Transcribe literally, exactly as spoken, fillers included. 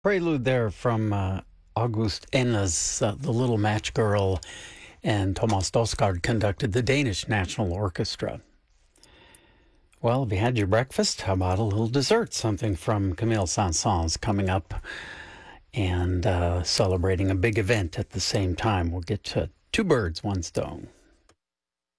Prelude there from uh, August Enna's uh, The Little Match Girl, and Thomas Dosgaard conducted the Danish National Orchestra. Well, have you had your breakfast? How about a little dessert? Something from Camille Saint-Saëns coming up and uh, celebrating a big event at the same time. We'll get to two birds, one stone.